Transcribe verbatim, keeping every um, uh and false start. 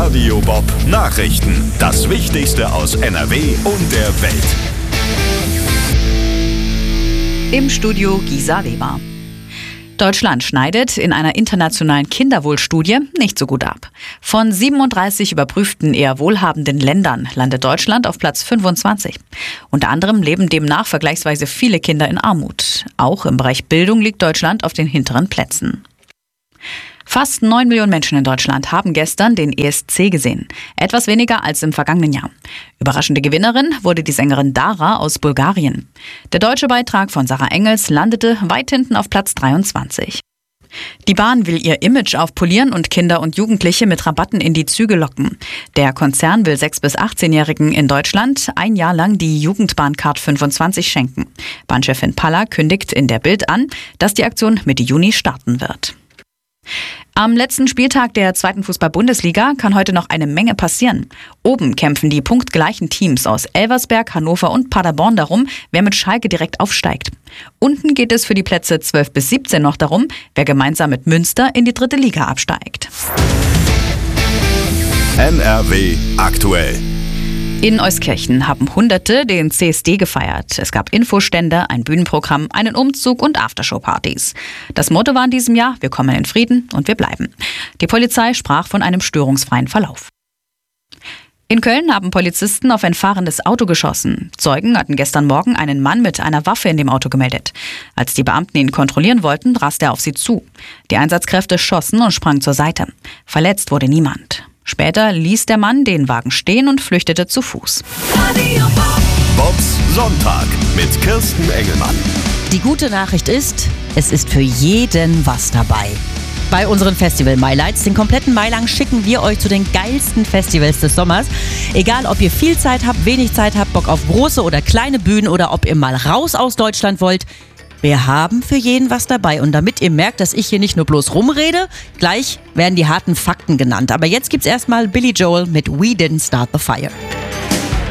Radio Bob Nachrichten. Das Wichtigste aus N R W und der Welt. Im Studio Gisa Weber. Deutschland schneidet in einer internationalen Kinderwohlstudie nicht so gut ab. Von siebenunddreißig überprüften eher wohlhabenden Ländern landet Deutschland auf Platz fünfundzwanzig. Unter anderem leben demnach vergleichsweise viele Kinder in Armut. Auch im Bereich Bildung liegt Deutschland auf den hinteren Plätzen. Fast neun Millionen Menschen in Deutschland haben gestern den E S C gesehen. Etwas weniger als im vergangenen Jahr. Überraschende Gewinnerin wurde die Sängerin Dara aus Bulgarien. Der deutsche Beitrag von Sarah Engels landete weit hinten auf Platz dreiundzwanzig. Die Bahn will ihr Image aufpolieren und Kinder und Jugendliche mit Rabatten in die Züge locken. Der Konzern will sechs- bis achtzehnjährigen in Deutschland ein Jahr lang die Jugendbahncard fünfundzwanzig schenken. Bahnchefin Palla kündigt in der Bild an, dass die Aktion Mitte Juni starten wird. Am letzten Spieltag der zweiten Fußball-Bundesliga kann heute noch eine Menge passieren. Oben kämpfen die punktgleichen Teams aus Elversberg, Hannover und Paderborn darum, wer mit Schalke direkt aufsteigt. Unten geht es für die Plätze zwölf bis siebzehn noch darum, wer gemeinsam mit Münster in die dritte Liga absteigt. N R W aktuell. In Euskirchen haben Hunderte den C S D gefeiert. Es gab Infostände, ein Bühnenprogramm, einen Umzug und Aftershow-Partys. Das Motto war in diesem Jahr: Wir kommen in Frieden und wir bleiben. Die Polizei sprach von einem störungsfreien Verlauf. In Köln haben Polizisten auf ein fahrendes Auto geschossen. Zeugen hatten gestern Morgen einen Mann mit einer Waffe in dem Auto gemeldet. Als die Beamten ihn kontrollieren wollten, raste er auf sie zu. Die Einsatzkräfte schossen und sprangen zur Seite. Verletzt wurde niemand. Später ließ der Mann den Wagen stehen und flüchtete zu Fuß. Bobs Sonntag mit Kirsten Engelmann. Die gute Nachricht ist, es ist für jeden was dabei. Bei unseren Festival MyLights, den kompletten Mai lang, schicken wir euch zu den geilsten Festivals des Sommers. Egal, ob ihr viel Zeit habt, wenig Zeit habt, Bock auf große oder kleine Bühnen oder ob ihr mal raus aus Deutschland wollt. Wir haben für jeden was dabei. Und damit ihr merkt, dass ich hier nicht nur bloß rumrede, gleich werden die harten Fakten genannt. Aber jetzt gibt's erstmal Billy Joel mit We Didn't Start the Fire.